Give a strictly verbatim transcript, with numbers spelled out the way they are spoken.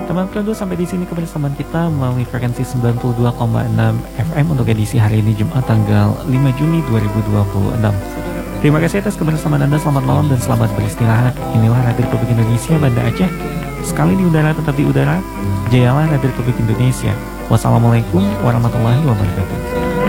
Teman Prendu, sampai di sini kebersamaan kita melalui frekuensi sembilan puluh dua koma enam F M untuk edisi hari ini Jumat tanggal lima Juni dua ribu dua puluh enam. Terima kasih atas kebersamaan Anda, selamat malam dan selamat beristirahat. Inilah Radio Republik Indonesia Banda Aceh. Sekali di udara tetap di udara, jayalah Radio Republik Indonesia. Wassalamualaikum warahmatullahi wabarakatuh.